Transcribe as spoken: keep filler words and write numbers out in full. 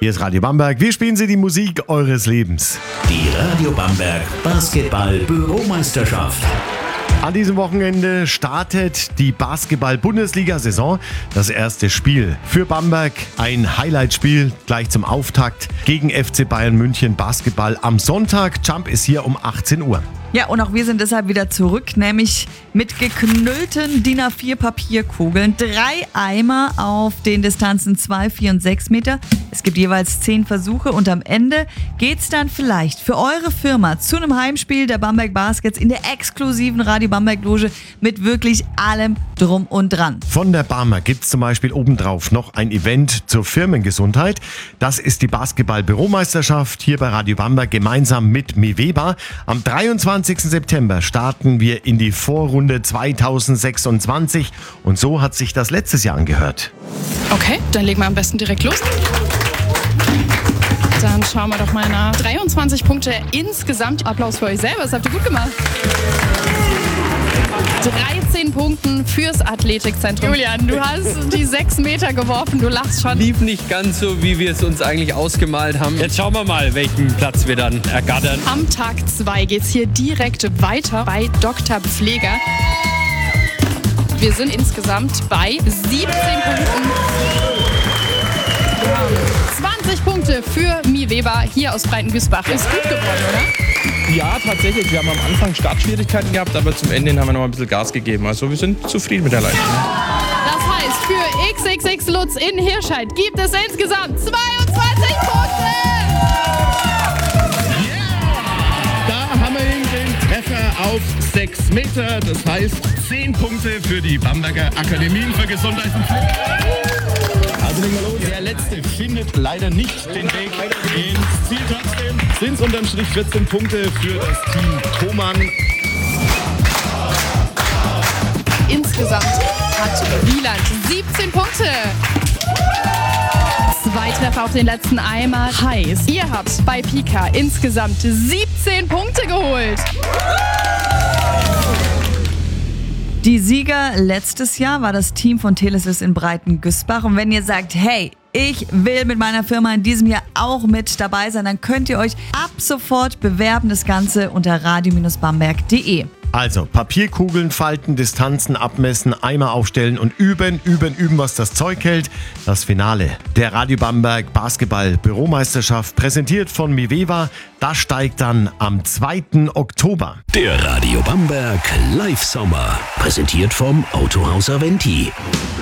Hier ist Radio Bamberg. Wir spielen Sie die Musik eures Lebens. Die Radio Bamberg Basketball-Büromeisterschaft. An diesem Wochenende startet die Basketball-Bundesliga-Saison. Das erste Spiel für Bamberg. Ein Highlight-Spiel gleich zum Auftakt gegen F C Bayern München Basketball am Sonntag. Jump ist hier um achtzehn Uhr. Ja, und auch wir sind deshalb wieder zurück, nämlich mit geknüllten D I N A vier Papierkugeln. Drei Eimer auf den Distanzen zwei, vier und sechs Meter. Es gibt jeweils zehn Versuche und am Ende geht's dann vielleicht für eure Firma zu einem Heimspiel der Bamberg Baskets in der exklusiven Radio Bamberg Loge mit wirklich allem drum und dran. Von der Barmer gibt's zum Beispiel obendrauf noch ein Event zur Firmengesundheit. Das ist die Basketball-Büromeisterschaft hier bei Radio Bamberg gemeinsam mit Miweba. Am dreiundzwanzigsten September starten wir in die Vorrunde zweitausendsechsundzwanzig und so hat sich das letztes Jahr angehört. Okay, dann legen wir am besten direkt los. Dann schauen wir doch mal nach. dreiundzwanzig Punkte insgesamt. Applaus für euch selber, das habt ihr gut gemacht. dreizehn Punkten fürs Athletikzentrum. Julian, du hast die sechs Meter geworfen, du lachst schon. Lief nicht ganz so, wie wir es uns eigentlich ausgemalt haben. Jetzt schauen wir mal, welchen Platz wir dann ergattern. Am Tag zwei geht's hier direkt weiter bei Doktor Pfleger. Wir sind insgesamt bei siebzehn Punkten. zwanzig Punkte für Miweba hier aus Breitengüßbach. Ist gut geworden, oder? Ja, tatsächlich. Wir haben am Anfang Startschwierigkeiten gehabt, aber zum Ende haben wir noch ein bisschen Gas gegeben. Also wir sind zufrieden mit der Leistung. Das heißt, für X X X Lutz in Hirscheid gibt es insgesamt zweiundzwanzig Punkte! Da haben wir ihn, den Treffer auf sechs Meter. Das heißt zehn Punkte für die Bamberger Akademien für Gesundheit und Pflege. Also legen wir los. Der Letzte findet leider nicht den Weg ins Ziel. Trotzdem sind es unterm Strich vierzehn Punkte für das Team Thomann. Insgesamt hat Wieland siebzehn Punkte. Zwei Treffer auf den letzten Eimer. Heiß, ihr habt bei Pika insgesamt siebzehn Punkte geholt. Die Sieger letztes Jahr war das Team von Telesis in Breitengüßbach. Und wenn ihr sagt, hey, ich will mit meiner Firma in diesem Jahr auch mit dabei sein, dann könnt ihr euch ab sofort bewerben. Das Ganze unter radio Bamberg punkt de. Also Papierkugeln falten, Distanzen abmessen, Eimer aufstellen und üben, üben, üben, was das Zeug hält. Das Finale der Radio Bamberg Basketball-Büromeisterschaft, präsentiert von Miweba, das steigt dann am zweiten Oktober. Der Radio Bamberg Live Sommer, präsentiert vom Autohaus Aventi.